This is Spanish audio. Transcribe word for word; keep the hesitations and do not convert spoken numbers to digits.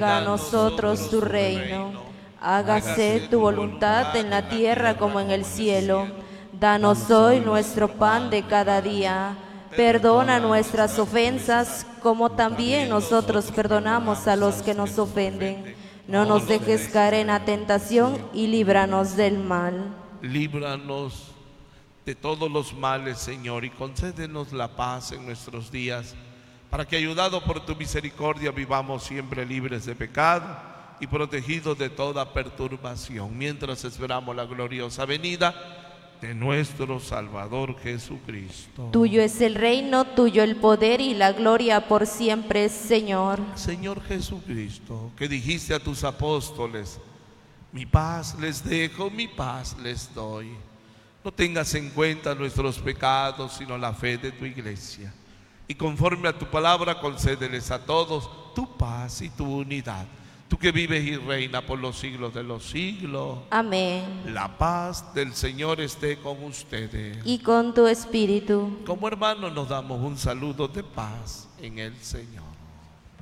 venga a nosotros tu reino. Hágase tu voluntad en la tierra como en el cielo. Danos hoy nuestro pan de cada día. Perdona nuestras ofensas, como también nosotros perdonamos a los que nos ofenden. No nos dejes caer en la tentación y líbranos del mal. Líbranos de todos los males, Señor, y concédenos la paz en nuestros días, para que, ayudados por tu misericordia, vivamos siempre libres de pecado y protegidos de toda perturbación, mientras esperamos la gloriosa venida de nuestro Salvador Jesucristo. Tuyo es el reino, tuyo el poder y la gloria por siempre, Señor. Señor Jesucristo, que dijiste a tus apóstoles: mi paz les dejo, mi paz les doy. No tengas en cuenta nuestros pecados, sino la fe de tu iglesia. Y conforme a tu palabra, concédeles a todos tu paz y tu unidad. Tú que vives y reinas por los siglos de los siglos. Amén. La paz del Señor esté con ustedes. Y con tu espíritu. Como hermanos nos damos un saludo de paz en el Señor.